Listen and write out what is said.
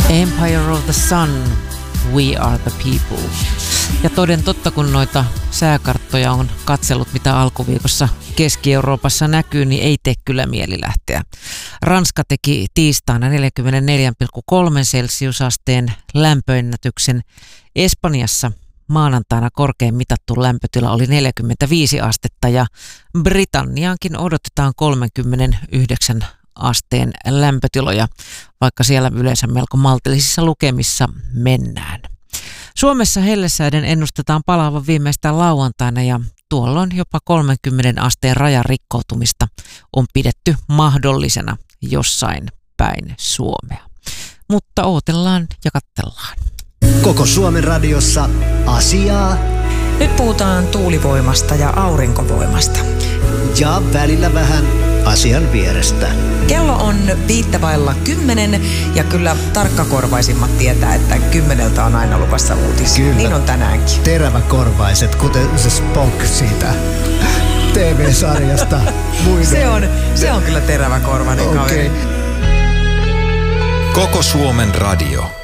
Empire of the Sun, We Are the People. Ja toden totta, kun noita sääkarttoja on katsellut, mitä alkuviikossa Keski-Euroopassa näkyy, niin ei tee kyllä mieli lähteä. Ranska teki tiistaina 44,3 celsiusasteen lämpöennätyksen. Espanjassa maanantaina korkein mitattu lämpötila oli 45 astetta ja Britanniaankin odotetaan 39 asteen lämpötiloja, vaikka siellä yleensä melko maltillisissa lukemissa mennään. Suomessa hellesäiden ennustetaan palaavan viimeistään lauantaina ja tuolloin jopa 30 asteen rajan rikkoutumista on pidetty mahdollisena jossain päin Suomea. Mutta odotellaan ja katsellaan. Koko Suomen radiossa asiaa. Nyt puhutaan tuulivoimasta ja aurinkovoimasta. Ja välillä vähän asian vierestä. Kello on 9:05 ja kyllä tarkkakorvaisimmat tietää, että 10 on aina luvassa uutisia. Kyllä. Niin on tänäänkin. Teräväkorvaiset, kuten se Spock siitä TV-sarjasta. Se on kyllä teräväkorvainen kaveri. Koko Suomen radio.